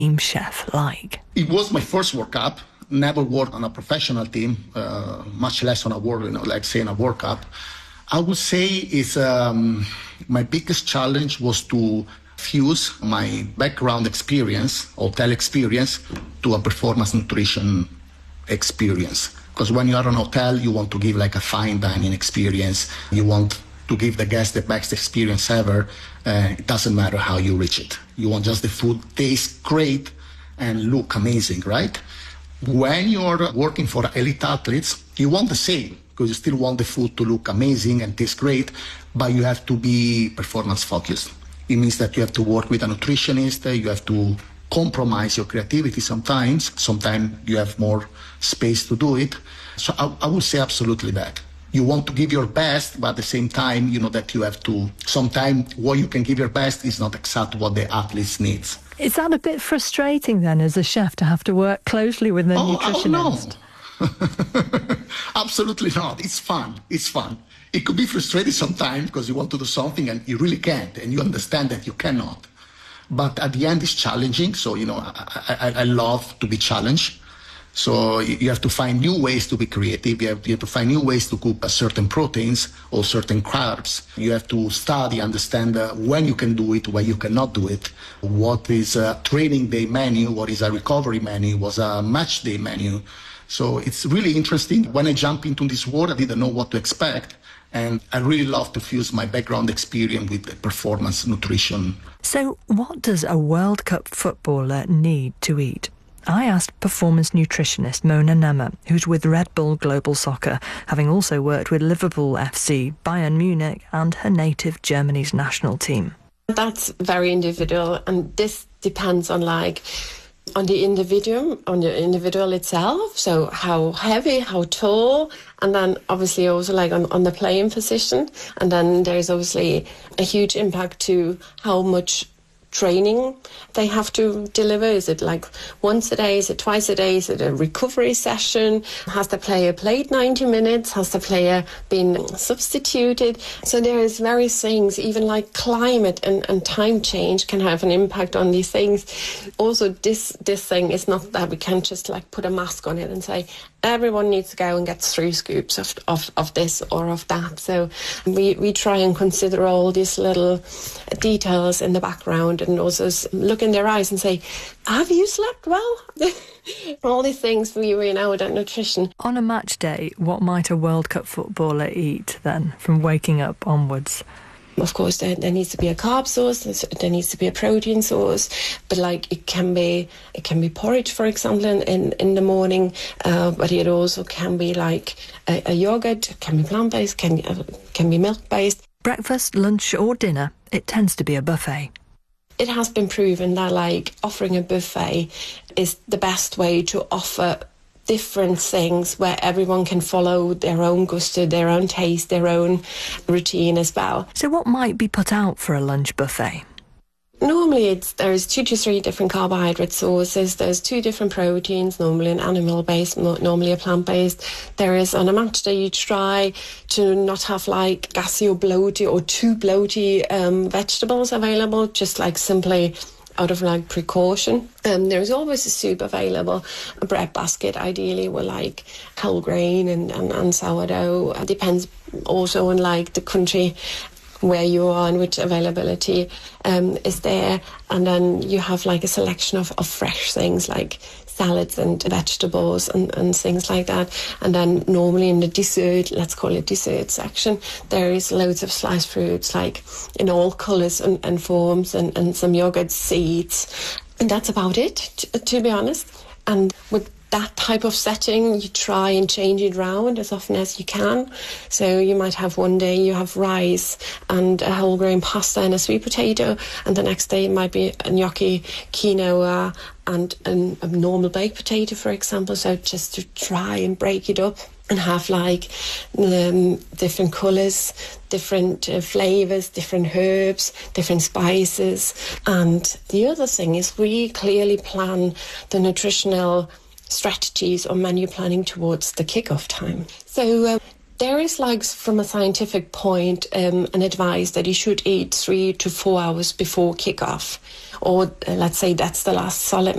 team chef like? It was my first World Cup. Never worked on a professional team, much less on a World Cup. I would say is my biggest challenge was to fuse my background experience, hotel experience, to a performance nutrition experience. Because when you are in a hotel, you want to give like a fine dining experience. You want to give the guests the best experience ever. It doesn't matter how you reach it. You want just the food taste great and look amazing, right? When you're working for elite athletes, you want the same, because you still want the food to look amazing and taste great, but you have to be performance focused. It means that you have to work with a nutritionist, you have to compromise your creativity sometimes. Sometimes you have more space to do it. So I would say absolutely that. You want to give your best, but at the same time, you know that you have to, sometimes what you can give your best is not exactly what the athletes needs. Is that a bit frustrating then as a chef to have to work closely with a nutritionist? Oh, no. Absolutely not. It's fun. It's fun. It could be frustrating sometimes because you want to do something and you really can't, and you understand that you cannot. But at the end, it's challenging. So, you know, I love to be challenged. So you have to find new ways to be creative. You have to find new ways to cook certain proteins or certain carbs. You have to study, understand when you can do it, when you cannot do it. What is a training day menu? What is a recovery menu? What's a match day menu? So it's really interesting. When I jump into this world, I didn't know what to expect. And I really love to fuse my background experience with performance nutrition. So what does a World Cup footballer need to eat? I asked performance nutritionist Mona Nemmer, who's with Red Bull Global Soccer, having also worked with Liverpool FC, Bayern Munich and her native Germany's national team. That's very individual, and this depends on on the individual itself. So how heavy, how tall, and then obviously also on the playing position. And then there's obviously a huge impact to how much training they have to deliver. Is it like once a day? Is it twice a day? Is it a recovery session? Has the player played 90 minutes? Has the player been substituted? So there is various things, even like climate and time change can have an impact on these things. Also, this thing is not that we can just put a mask on it and say everyone needs to go and get 3 scoops of this or of that. So we try and consider all these little details in the background and also look in their eyes and say, have you slept well? All these things we know about nutrition. On a match day, what might a World Cup footballer eat then, from waking up onwards? Of course, there needs to be a carb source, there needs to be a protein source, but it can be porridge, for example, in the morning, but it also can be a yogurt, can be plant-based, can be milk-based. Breakfast, lunch or dinner, it tends to be a buffet. It has been proven that offering a buffet is the best way to offer different things where everyone can follow their own gusto, their own taste, their own routine as well. So what might be put out for a lunch buffet? Normally there's 2 to 3 different carbohydrate sources. There's 2 different proteins, normally an animal-based, normally a plant-based. There is, on a match day, you try to not have gassy or bloaty or too bloaty vegetables available, just simply out of precaution. There's always a soup available, a bread basket ideally with whole grain and sourdough. It depends also on the country where you are and which availability is there. And then you have a selection of fresh things like salads and vegetables and things like that. And then normally in the dessert, let's call it dessert section, there is loads of sliced fruits in all colours and forms and some yogurt, seeds. And that's about it, to be honest. And with that type of setting, you try and change it around as often as you can. So you might have one day you have rice and a whole grain pasta and a sweet potato, and the next day it might be a gnocchi, quinoa and a normal baked potato, for example. So just to try and break it up and have different colours, different flavours, different herbs, different spices. And the other thing is we clearly plan the nutritional strategies or menu planning towards the kick-off time. So There is, like, from a scientific point, an advice that you should eat 3 to 4 hours before kickoff. Or let's say that's the last solid